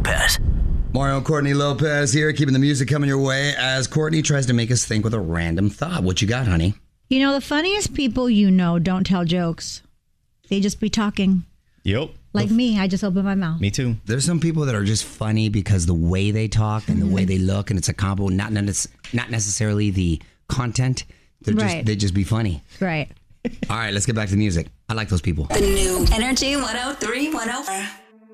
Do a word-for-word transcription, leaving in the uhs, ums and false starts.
Lopez. Mario and Courtney Lopez here, keeping the music coming your way as Courtney tries to make us think with a random thought. What you got, honey? You know, the funniest people you know don't tell jokes. They just be talking. Yep. Like me, I just open my mouth. Me too. There's some people that are just funny because the way they talk and the way they look, and it's a combo, not not necessarily the content. They're just Right. they just be funny. Right. All right, let's get back to the music. I like those people. The new Energy one oh three point one oh four.